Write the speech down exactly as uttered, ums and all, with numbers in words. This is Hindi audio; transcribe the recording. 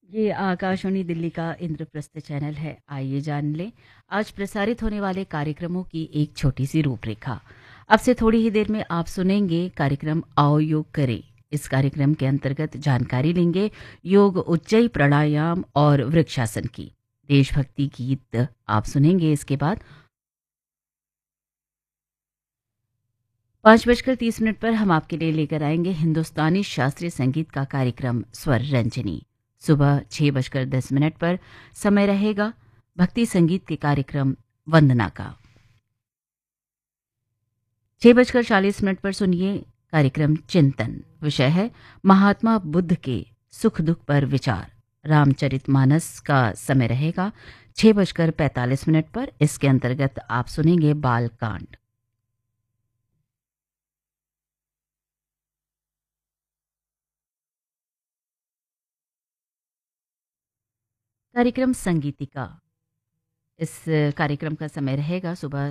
ये आकाशवाणी दिल्ली का इंद्रप्रस्थ चैनल है। आइए जान लें आज प्रसारित होने वाले कार्यक्रमों की एक छोटी सी रूपरेखा। अब से थोड़ी ही देर में आप सुनेंगे कार्यक्रम आओ योग करें। इस कार्यक्रम के अंतर्गत जानकारी लेंगे योग, उज्जयी प्राणायाम और वृक्षासन की। देशभक्ति गीत आप सुनेंगे। इसके बाद पाँच बजकर तीस मिनट पर हम आपके लिए लेकर आएंगे हिंदुस्तानी शास्त्रीय संगीत का कार्यक्रम स्वर रंजनी। सुबह छः बजकर दस मिनट पर समय रहेगा भक्ति संगीत के कार्यक्रम वंदना का। छः बजकर चालीस मिनट पर सुनिए कार्यक्रम चिंतन। विषय है महात्मा बुद्ध के सुख दुख पर विचार। रामचरितमानस का समय रहेगा छः बजकर पैंतालीस मिनट पर। इसके अंतर्गत आप सुनेंगे बाल कांड। कार्यक्रम संगीतिका। इस कार्यक्रम का समय रहेगा सुबह